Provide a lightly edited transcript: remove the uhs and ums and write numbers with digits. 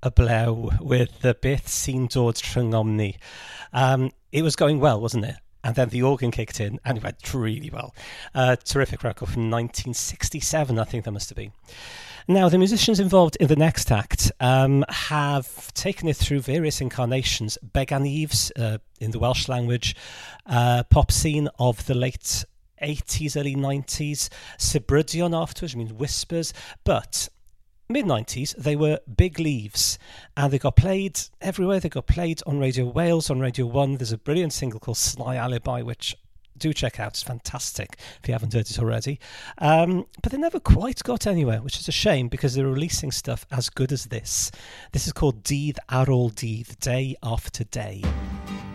y blew with the beth sy'n dod rhyngom ni. It was going well, wasn't it? And then the organ kicked in, and it went really well. Terrific record from 1967, I think that must have been. Now, the musicians involved in the next act have taken it through various incarnations. Beganives, in the Welsh language, pop scene of the late 80s, early 90s, Sybrydion afterwards, I mean whispers, but mid-90s, they were Big Leaves, and they got played everywhere. They got played on Radio Wales, on Radio 1. There's a brilliant single called Sly Alibi, which do check out. It's fantastic if you haven't heard it already. But they never quite got anywhere, which is a shame because they're releasing stuff as good as this. This is called Dydd ar ôl dydd, Day After Day.